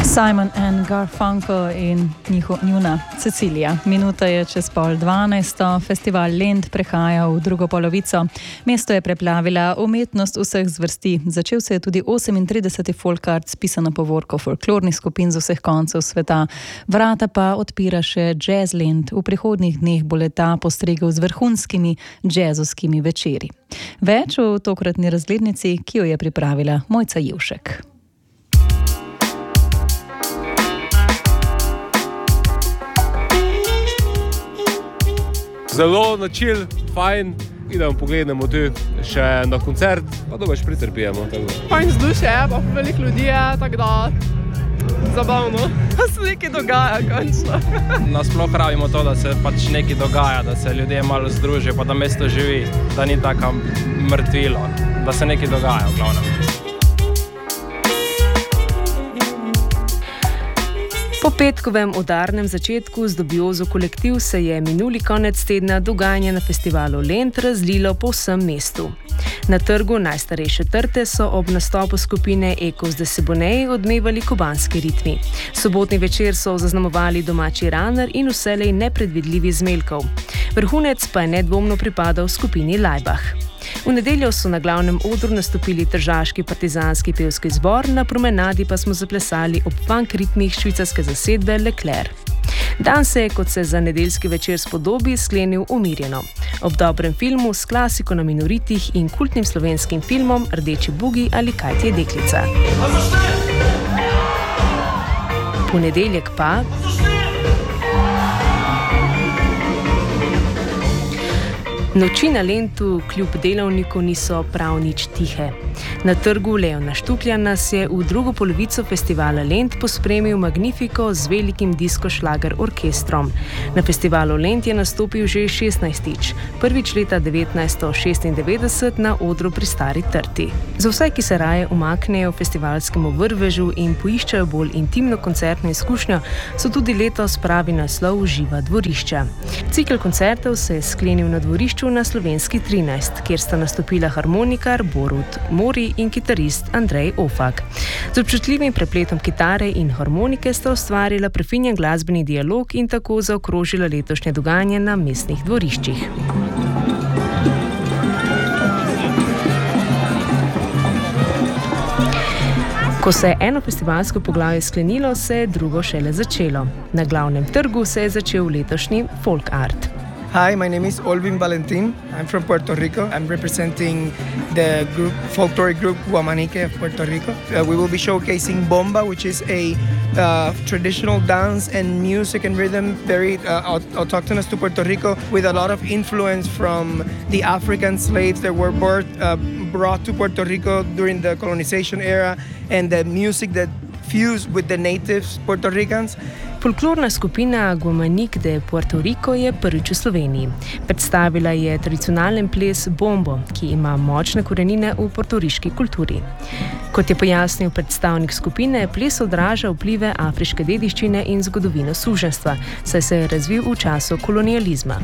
Simon and Garfunkel in njuna Cecilija. Minuta je čez 11:30, festival Lent prehaja v drugo polovico. Mesto je preplavila umetnost vseh zvrsti. Začel se je tudi 38. Folk Art s pisano povorko folklornih skupin z vseh koncev sveta. Vrata pa odpira še Jazz Lent. V prihodnjih dneh bo leta postregel z vrhunskimi jazzovskimi večeri. Več v tokratni razglednici, ki jo je pripravila Mojca Jevšek. Zelo načil, fajn, idemo pogledamo tu še na koncert, pa dobro še pretrpijemo. Fajn vzdušje je, pa veliko ljudi je, tako da zabavno. Pa se nekaj dogaja, končno. Nasploh rabimo to, da se pač nekaj dogaja, da se ljudje malo združijo, pa da mesto živi, da ni tako mrtvilo, da se nekaj dogaja v glavnem. Po petkovem udarnem začetku z Dubiozo kolektiv se je minuli konec tedna dogajanje na festivalu Lent razlilo po vsem mestu. Na trgu najstarejše trte so ob nastopu skupine Ecos de Siboney odmevali kubanski ritmi. Sobotni večer so zaznamovali domači Runner in vselej nepredvidljivi Zmeljkov. Vrhunec pa je nedvomno pripadal skupini Laibach. V nedeljo so na glavnem odru nastopili tržaški partizanski pevski zbor, na promenadi pa smo zaplesali ob funk ritmih švicarske zasedbe Leclerc. Dan se je, kot se za nedeljski večer spodobi, sklenil umirjeno. Ob dobrem filmu s klasiko na minoritih in kultnim slovenskim filmom Rdeči bugi ali Kaj ti je deklica. Ponedeljek pa... Noči na Lentu kljub delavniku niso prav nič tihe. Na trgu Leona Štuklja nas je v drugo polovico festivala Lent pospremil Magnifico z velikim disko-šlager orkestrom. Na festivalu Lent je nastopil že 16-tič, prvič leta 1996 na odru pri Stari trti. Za vse, ki se raje umaknejo festivalskemu vrvežu in poiščajo bolj intimno koncertno izkušnjo, so tudi letos pravi naslov Živa dvorišča. Cikel koncertov se je sklenil na dvorišču na Slovenski 13, kjer sta nastopila harmonikar Borut Mori in kitarist Andrej Ofak. Z občutljivim prepletom kitare in harmonike sta ustvarila prefinjen glasbeni dialog in tako zaokrožila letošnje dogajanje na mestnih dvoriščih. Ko se je eno festivalsko poglavje sklenilo, se je drugo šele začelo. Na glavnem trgu se je začel letošnji Folk Art. Hi, my name is Olvin Valentin. I'm from Puerto Rico. I'm representing the folkloric group Guamanique of Puerto Rico. We will be showcasing Bomba, which is a traditional dance and music and rhythm very autochthonous to Puerto Rico, with a lot of influence from the African slaves that were brought to Puerto Rico during the colonization era, and the music that fused with the natives Puerto Ricans. Folklorna skupina Guamanique de Puerto Rico je prvič v Sloveniji. Predstavila je tradicionalen ples Bombo, ki ima močne korenine v portoriški kulturi. Kot je pojasnil predstavnik skupine, ples odraža vplive afriške dediščine in zgodovino suženjstva, saj se je razvil v času kolonializma.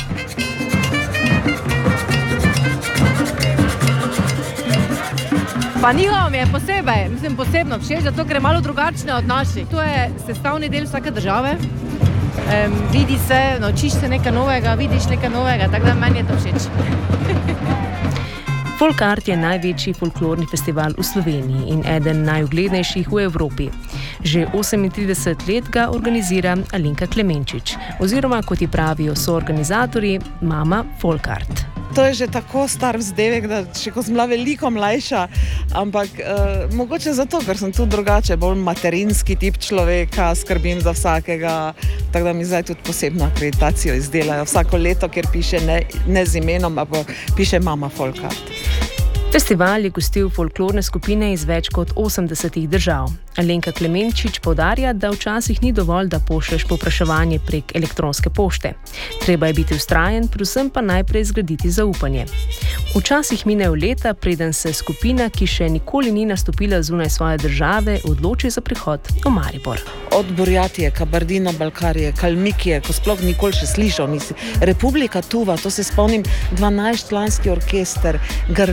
Pa njihovo mi je posebno všeč, zato ker je malo drugačne od naših. To je sestavni del vsake države. Vidi se, naučiš se nekaj novega, vidiš nekaj novega, tako da meni je to všeč. Folk Art je največji folklorni festival v Sloveniji in eden najuglednejših v Evropi. Že 38 let ga organizira Alenka Klemenčič, oziroma, kot ji pravijo soorganizatorji, Mama Folk Art. To je že tako star vzdevek, da še ko sem bila veliko mlajša, ampak mogoče zato, ker sem tudi drugače, bolj materinski tip človeka, skrbim za vsakega, tako da mi zdaj tudi posebno akreditacijo izdelajo. Vsako leto, kjer piše ne z imenom, ampak piše Mama Folk Art. Festival je gostil folklorne skupine iz več kot 80 držav. Alenka Klemenčič poudarja, da včasih ni dovolj, da pošlješ povpraševanje prek elektronske pošte. Treba je biti vztrajen, predvsem pa najprej zgraditi zaupanje. Včasih minejo leta, preden se skupina, ki še nikoli ni nastopila zunaj svoje države, odloči za prihod v Maribor. Od Burjatije, Kabardino, Balkarije, Kalmikije, ko sploh nikoli še slišal nisi. Republika Tuva, to se spomnim, 12-članski orkester, grleno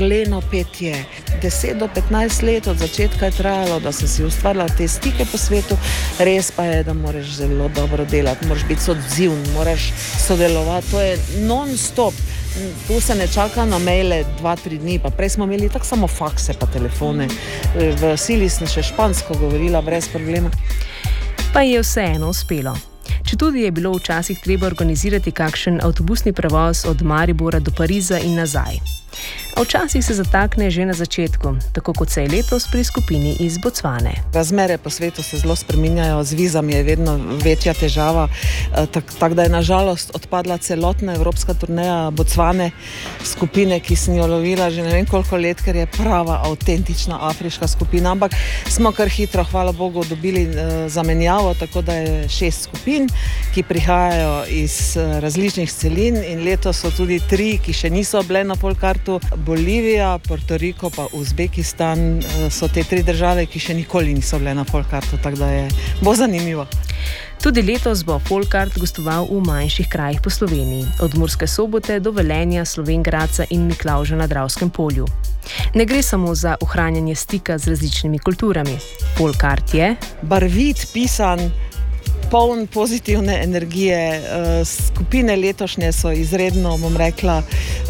petje. 10 do 15 let od začetka je trajalo, da sem si ustvarila te stike po svetu. Res pa je, da moraš zelo dobro delati, moraš biti odziven, moraš sodelovati. To je non-stop. Tu se ne čaka na maile 2-3 dni, pa prej smo imeli tako samo fakse pa telefone. V sili sem še špansko govorila brez problema. Pa je vseeno uspelo. Četudi je bilo včasih treba organizirati kakšen avtobusni prevoz od Maribora do Pariza in nazaj. A včasih se zatakne že na začetku, tako kot se je letos pri skupini iz Bocvane. Razmere po svetu se zelo spreminjajo, z vizami je vedno večja težava, tako da je nažalost odpadla celotna evropska turneja Bocvane, skupine, ki sem jo lovila že ne vem koliko let, ker je prava, avtentična afriška skupina, ampak smo kar hitro, hvala Bogu, dobili zamenjavo, tako da je 6 skupin, ki prihajajo iz različnih celin in letos so tudi 3, ki še niso bile na Folkartu. Bolivija, Puerto Rico pa Uzbekistan so te 3 države, ki še nikoli niso bile na Folkartu, tako da bo zanimivo. Tudi letos bo Folkart gostoval v manjših krajih po Sloveniji, od Murske Sobote do Velenja, Slovenj Gradca in Miklavža na Dravskem polju. Ne gre samo za ohranjanje stika z različnimi kulturami. Folkart je barvit, pisan, poln pozitivne energije. Skupine letošnje so izredno, bom rekla,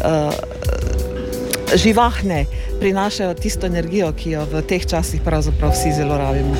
živahne, prinašajo tisto energijo, ki jo v teh časih pravzaprav vsi zelo rabimo.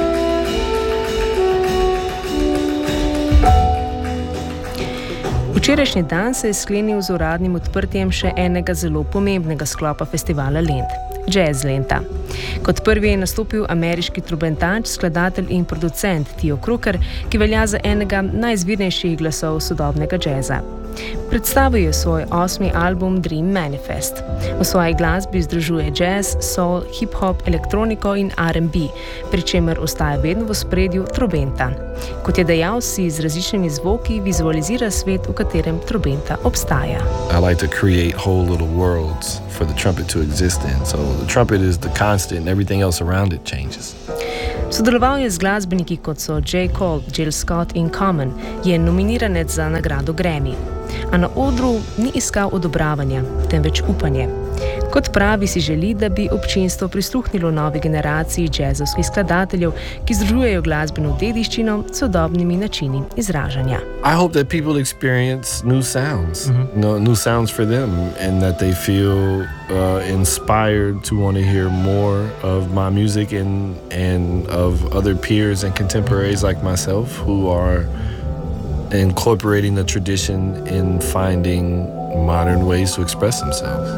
Včerajšnji dan se je sklenil z uradnim odprtjem še enega zelo pomembnega sklopa festivala Lent, Jazz Lenta. Kot prvi je nastopil ameriški trubentač, skladatelj in producent Tio Kruker, ki velja za enega najizvirnejših glasov sodobnega jazza. Predstavil je svoj 8. album Dream Manifest. V svoji glasbi združuje jazz, soul, hip-hop, elektroniko in R&B, pri čemer ostaja vedno v ospredju trobenta. Kot je dejal, si z različnimi zvoki vizualizira svet, v katerem trobenta obstaja. I like to create whole little worlds for the trumpet to exist in. So the trumpet is the constant and everything else around it changes. Sodeloval je z glasbeniki kot so J. Cole, Jill Scott in Common, je nominiranec za nagrado Grammy. A na odru ni iskal odobravanja, temveč upanje. Kot pravi, si želi, da bi občinstvo prisluhnilo novi generaciji jazzovskih skladateljev, ki združujejo glasbeno dediščino s sodobnimi načini izražanja. I hope that people experience new sounds, new sounds for them, and that they feel inspired to want to hear more of my music and of other peers and contemporaries like myself who are incorporating the tradition in finding modern ways to express themselves.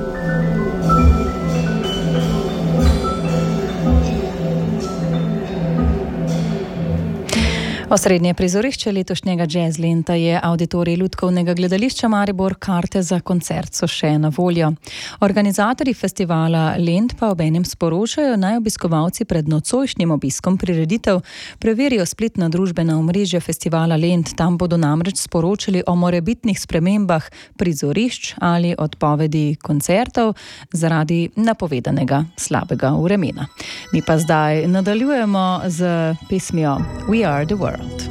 Osrednje prizorišče letošnjega Jazz Lenta je Avditorij Lutkovnega gledališča Maribor. Karte za koncert so še na voljo. Organizatorji festivala Lent pa obenem sporočajo, naj obiskovalci pred nocojšnjim obiskom prireditev preverijo spletna družbena omrežja festivala Lent. Tam bodo namreč sporočili o morebitnih spremembah prizorišč ali odpovedi koncertov zaradi napovedanega slabega vremena. Mi pa zdaj nadaljujemo z pesmijo We Are the World.